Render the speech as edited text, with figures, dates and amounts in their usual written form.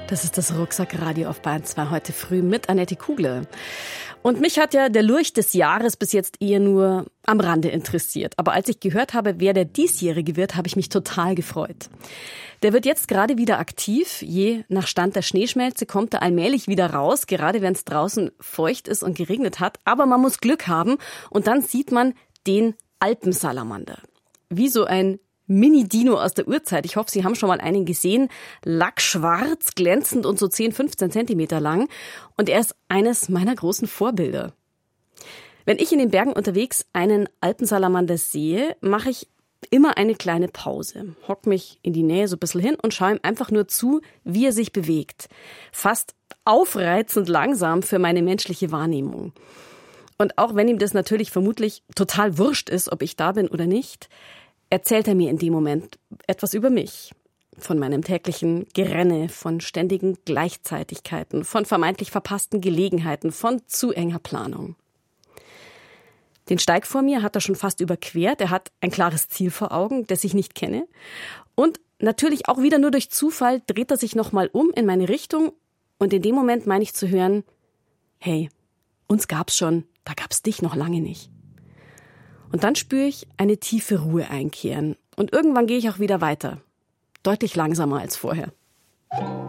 Das ist das Rucksackradio auf Bayern 2 heute früh mit Annette Kugler. Und mich hat ja der Lurch des Jahres bis jetzt eher nur am Rande interessiert. Aber als ich gehört habe, wer der diesjährige wird, habe ich mich total gefreut. Der wird jetzt gerade wieder aktiv. Je nach Stand der Schneeschmelze kommt er allmählich wieder raus, gerade wenn es draußen feucht ist und geregnet hat. Aber man muss Glück haben und dann sieht man den Alpensalamander. Wie so ein Mini-Dino aus der Urzeit. Ich hoffe, Sie haben schon mal einen gesehen. Lackschwarz, glänzend und so 10, 15 Zentimeter lang. Und er ist eines meiner großen Vorbilder. Wenn ich in den Bergen unterwegs einen Alpensalamander sehe, mache ich immer eine kleine Pause. Hock mich in die Nähe so ein bisschen hin und schaue ihm einfach nur zu, wie er sich bewegt. Fast aufreizend langsam für meine menschliche Wahrnehmung. Und auch wenn ihm das natürlich vermutlich total wurscht ist, ob ich da bin oder nicht, erzählt er mir in dem Moment etwas über mich. Von meinem täglichen Gerenne, von ständigen Gleichzeitigkeiten, von vermeintlich verpassten Gelegenheiten, von zu enger Planung. Den Steig vor mir hat er schon fast überquert. Er hat ein klares Ziel vor Augen, das ich nicht kenne. Und natürlich auch wieder nur durch Zufall dreht er sich nochmal um in meine Richtung. Und in dem Moment meine ich zu hören, hey, uns gab's schon, da gab's dich noch lange nicht. Und dann spüre ich eine tiefe Ruhe einkehren. Und irgendwann gehe ich auch wieder weiter. Deutlich langsamer als vorher.